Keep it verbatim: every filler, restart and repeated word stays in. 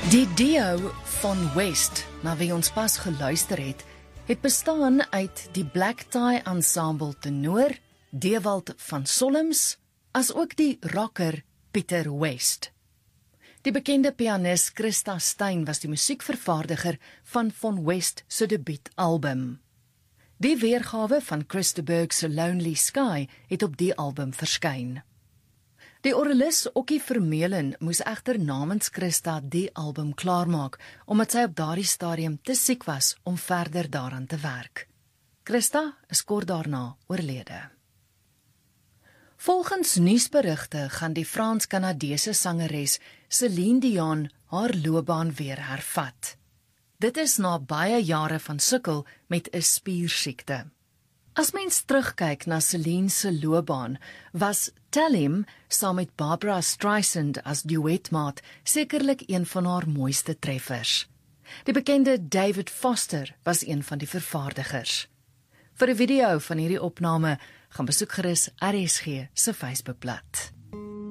Die Dio van West, na wie ons pas geluister het, het bestaan uit die Black Tie Ensemble tenor, Dewald van Solms, as ook die rocker Pieter West. Die bekende pianis Christa Stein was die musiekvervaardiger van Von West se debuutalbum. Die weergawe van Chris de Burgh se Lonely Sky het op die album verskyn. Die orgelis Okkie Vermeulen moes egter namens Christa die album klaarmaak, omdat sy op daardie stadium te siek was om verder daaraan te werk. Christa is kort daarna oorlede. Volgens nuusberigte gaan die Frans-Kanadese sangeres Celine Dion haar loopbaan weer hervat. Dit is na baie jare van sukkel met 'n spiersiekte. As mens terugkyk na Celine se loopbaan, was Tell Him saam met Barbara Streisand as duetmaat sekerlik een van haar mooiste treffers. Die bekende David Foster was een van die vervaardigers. Vir 'n video van hierdie opname gaan besoek gerus R S G se Facebookblad.